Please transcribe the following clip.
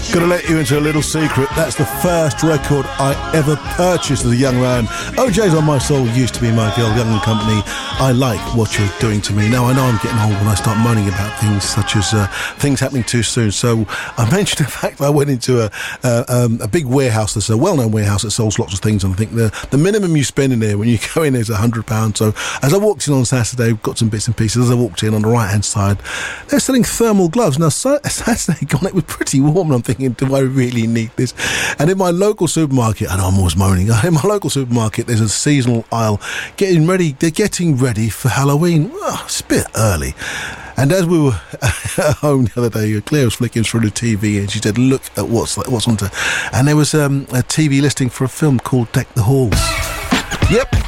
Gonna let you into a little secret. That's the first record I ever purchased as a young man. OJ's On My Soul used to be my girl Young & Company. I Like What You're Doing to Me. Now I know I'm getting old when I start moaning about things such as things happening too soon. So I mentioned the fact that I went into a big warehouse, that's a well-known warehouse that sells lots of things, and I think the minimum you spend in there when you go in is £100. So as I walked in on Saturday, got some bits and pieces. As I walked in on the right hand side, they're selling thermal gloves. Now Saturday gone, it was pretty warm, and I'm thinking, do I really need this? And in my local supermarket, I know I'm always moaning, in my local supermarket there's a seasonal aisle they're getting ready for Halloween. Well, it's a bit early. And as we were at home the other day, Claire was flicking through the TV and she said, look at what's on there. And there was a TV listing for a film called Deck the Halls. Yep,